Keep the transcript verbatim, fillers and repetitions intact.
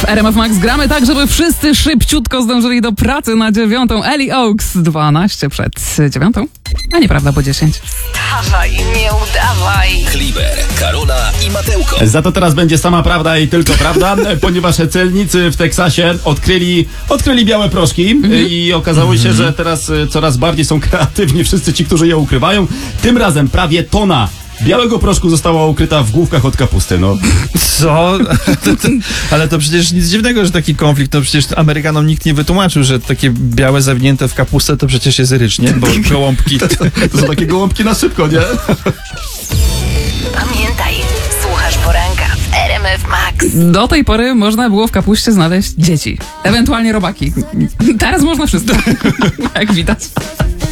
R M F Max gramy tak, żeby wszyscy szybciutko zdążyli do pracy na dziewiątą. Ellie Oaks, dwanaście przed dziewiątą. A nieprawda, po dziesięć. Wstawaj, nie udawaj. Kliber, Karola i Mateuko. Za to teraz będzie sama prawda i tylko prawda, ponieważ celnicy w Teksasie odkryli, odkryli białe proszki mm-hmm. i okazało się, że teraz coraz bardziej są kreatywni wszyscy ci, którzy je ukrywają. Tym razem prawie tona białego proszku została ukryta w główkach od kapusty, no. Co? To, to, ale to przecież nic dziwnego, że taki konflikt, no przecież Amerykanom nikt nie wytłumaczył, że takie białe zawinięte w kapustę to przecież jest rycz, nie? Bo gołąbki... To są takie gołąbki na szybko, nie? Pamiętaj, słuchasz poranka w R M F Max. Do tej pory można było w kapuście znaleźć dzieci, ewentualnie robaki. Teraz można wszystko, jak widać.